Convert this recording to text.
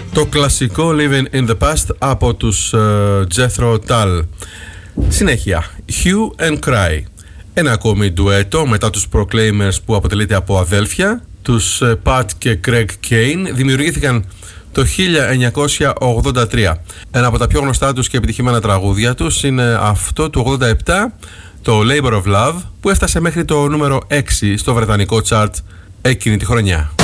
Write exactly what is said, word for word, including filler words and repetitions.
Το κλασικό Living in the Past από τους uh, Jethro Tull. Συνέχεια, Hue and Cry. Ένα ακόμη ντουέτο μετά τους Proclaimers που αποτελείται από αδέλφια. Τους uh, Pat και Craig Kane δημιουργήθηκαν το χίλια εννιακόσια ογδόντα τρία. Ένα από τα πιο γνωστά τους και επιτυχημένα τραγούδια τους είναι αυτό του ογδόντα επτά, το Labor of Love, που έφτασε μέχρι το νούμερο έξι στο βρετανικό chart εκείνη τη χρονιά.